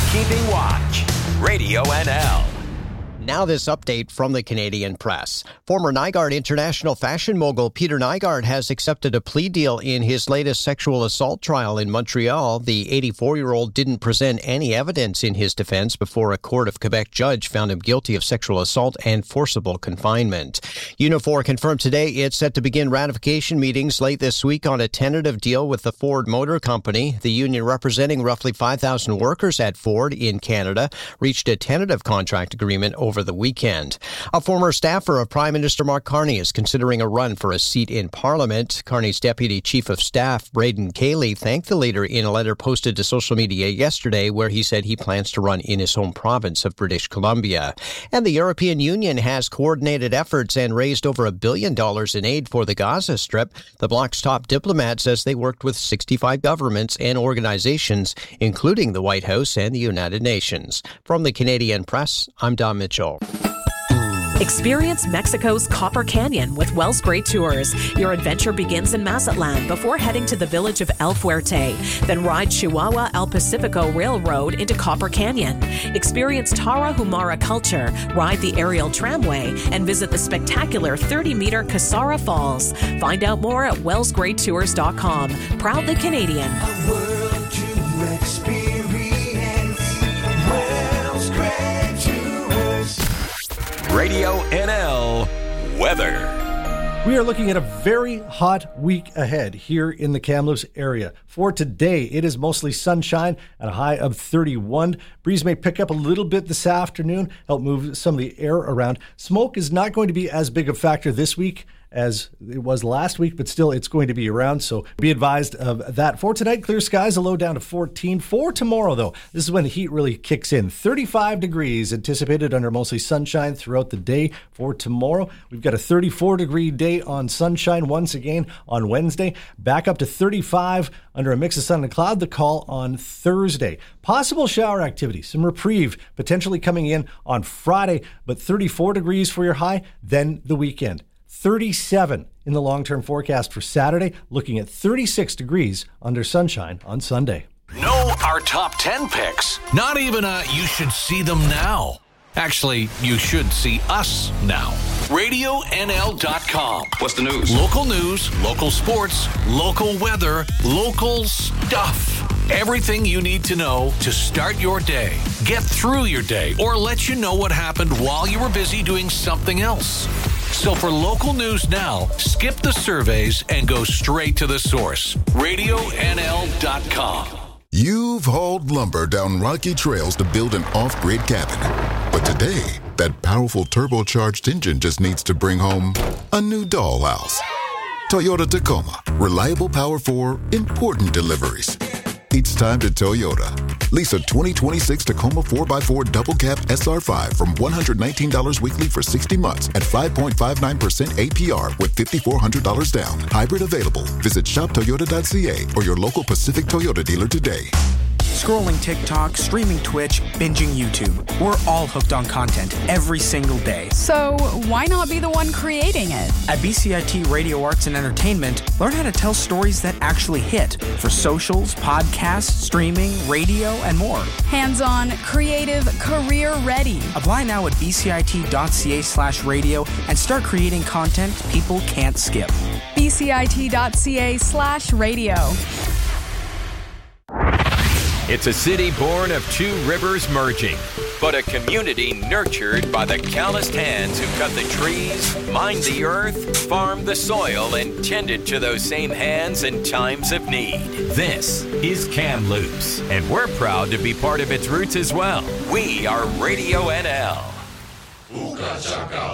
Keeping Watch. Radio NL. Now this update from the Canadian Press. Former Nygaard international fashion mogul Peter Nygaard has accepted a plea deal in his latest sexual assault trial in Montreal. The 84-year-old didn't present any evidence in his defense before a Court of Quebec judge found him guilty of sexual assault and forcible confinement. Unifor confirmed today it's set to begin ratification meetings late this week on a tentative deal with the Ford Motor Company. The union, representing roughly 5,000 workers at Ford in Canada, reached a tentative contract agreement over the weekend. A former staffer of Prime Minister Mark Carney is considering a run for a seat in Parliament. Carney's Deputy Chief of Staff, Braden Cayley, thanked the leader in a letter posted to social media yesterday where he said he plans to run in his home province of British Columbia. And the European Union has coordinated efforts and raised over $1 billion in aid for the Gaza Strip. The bloc's top diplomat says they worked with 65 governments and organizations, including the White House and the United Nations. From the Canadian Press, I'm Don Mitchell. Experience Mexico's Copper Canyon with Wells Great Tours. Your adventure begins in Mazatlan before heading to the village of El Fuerte. Then ride Chihuahua El Pacifico Railroad into Copper Canyon. Experience Tarahumara culture, ride the aerial tramway, and visit the spectacular 30-meter Casara Falls. Find out more at wellsgreattours.com. Proudly Canadian. A world to experience. Wells Great Tours. Radio NL weather. We are looking at a very hot week ahead here in the Kamloops area. For today, it is mostly sunshine at a high of 31. Breeze may pick up a little bit this afternoon, help move some of the air around. Smoke is not going to be as big a factor this week as it was last week, but still it's going to be around, so be advised of that. For tonight, clear skies, a low down to 14. For tomorrow, though, this is when the heat really kicks in. 35 degrees anticipated under mostly sunshine throughout the day. For tomorrow, we've got a 34-degree day on sunshine once again on Wednesday. Back up to 35 under a mix of sun and cloud, the call on Thursday. Possible shower activity, some reprieve potentially coming in on Friday, but 34 degrees for your high, then the weekend. 37 in the long-term forecast for Saturday, looking at 36 degrees under sunshine on Sunday. Know our top 10 picks. Not even you should see them now. Actually, you should see us now. RadioNL.com. What's the news? Local news, local sports, local weather, local stuff. Everything you need to know to start your day, get through your day, or let you know what happened while you were busy doing something else. So for local news now, skip the surveys and go straight to the source. RadioNL.com. You've hauled lumber down rocky trails to build an off-grid cabin. But today, that powerful turbocharged engine just needs to bring home a new dollhouse. Toyota Tacoma. Reliable power for important deliveries. It's time to Toyota. Lease a 2026 Tacoma 4x4 double cab SR5 from $119 weekly for 60 months at 5.59% APR with $5,400 down. Hybrid available. Visit shoptoyota.ca or your local Pacific Toyota dealer today. Scrolling TikTok, streaming Twitch, binging YouTube. We're all hooked on content every single day. So why not be the one creating it? At BCIT Radio Arts and Entertainment, learn how to tell stories that actually hit for socials, podcasts, streaming, radio, and more. Hands-on, creative, career-ready. Apply now at bcit.ca/radio and start creating content people can't skip. bcit.ca/radio. It's a city born of two rivers merging, but a community nurtured by the calloused hands who cut the trees, mined the earth, farmed the soil, and tended to those same hands in times of need. This is Kamloops, and we're proud to be part of its roots as well. We are Radio NL.